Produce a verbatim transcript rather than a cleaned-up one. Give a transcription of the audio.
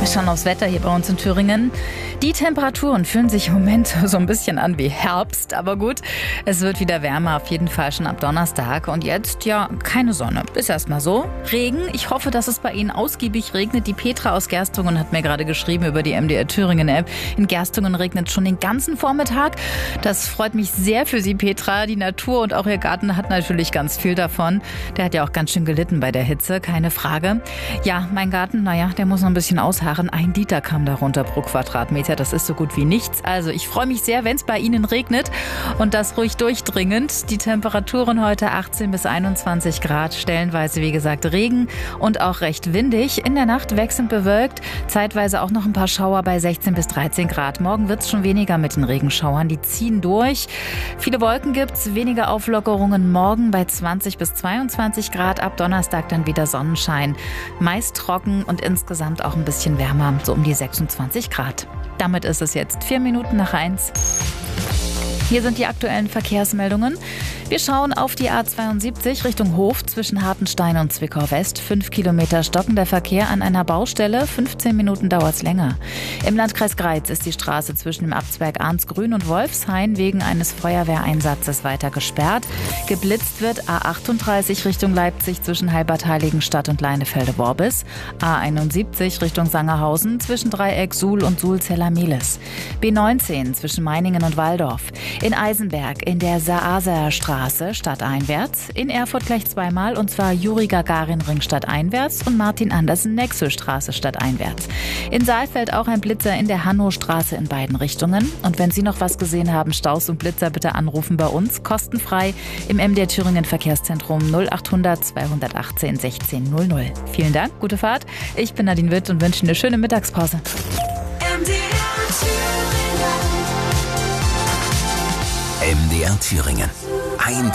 Wir schauen aufs Wetter hier bei uns in Thüringen. Die Temperaturen fühlen sich im Moment so ein bisschen an wie Herbst, aber gut, es wird wieder wärmer, auf jeden Fall schon ab Donnerstag. Und jetzt, ja, keine Sonne. Ist erstmal so. Regen, ich hoffe, dass es bei Ihnen ausgiebig regnet. Die Petra aus Gerstungen hat mir gerade geschrieben über die M D R Thüringen App. In Gerstungen regnet es schon den ganzen Vormittag. Das freut mich sehr für Sie, Petra. Die Natur und auch Ihr Garten hat natürlich ganz viel davon. Der hat ja auch ganz schön gelitten bei der Hitze, keine Frage. Ja, mein Garten, naja, der muss noch ein bisschen ausharren. Ein Liter kam da runter pro Quadratmeter. Das ist so gut wie nichts. Also ich freue mich sehr, wenn es bei Ihnen regnet und das ruhig durchdringend. Die Temperaturen heute achtzehn bis einundzwanzig Grad. Stellenweise, wie gesagt, Regen und auch recht windig. In der Nacht wechselnd bewölkt. Zeitweise auch noch ein paar Schauer bei sechzehn bis dreizehn Grad. Morgen wird es schon weniger mit den Regenschauern. Die ziehen durch. Viele Wolken gibt es, weniger Auflockerungen morgen bei zwanzig bis zweiundzwanzig Grad. Ab Donnerstag dann wieder Sonnenschein. Meist trocken und insgesamt auch ein bisschen wärmer, so um die sechsundzwanzig Grad. Damit ist es jetzt vier Minuten nach eins. Hier sind die aktuellen Verkehrsmeldungen. Wir schauen auf die A zweiundsiebzig Richtung Hof zwischen Hartenstein und Zwickau West. Fünf Kilometer stockender Verkehr an einer Baustelle. fünfzehn Minuten dauert es länger. Im Landkreis Greiz ist die Straße zwischen dem Abzweig Arnsgrün und Wolfshain wegen eines Feuerwehreinsatzes weiter gesperrt. Geblitzt wird A achtunddreißig Richtung Leipzig zwischen Halbert-Heiligenstadt und Leinefelde-Worbis. A einundsiebzig Richtung Sangerhausen zwischen Dreieck Suhl und Suhl-Zellermehlis. B neunzehn zwischen Meiningen und Walldorf. In Eisenberg in der Saaser Straße stadteinwärts. In Erfurt gleich zweimal, und zwar Juri-Gagarin-Ring stadteinwärts und Martin-Andersen-Nexö-Straße stadteinwärts. In Saalfeld auch ein Blitzer in der Hannow-Straße in beiden Richtungen. Und wenn Sie noch was gesehen haben, Staus und Blitzer, bitte anrufen bei uns, kostenfrei im M D R Thüringen Verkehrszentrum null achthundert zweihundertachtzehn sechzehn null null. Vielen Dank, gute Fahrt. Ich bin Nadine Witt und wünsche eine schöne Mittagspause. M D R Thüringen. M D R Thüringen. Ein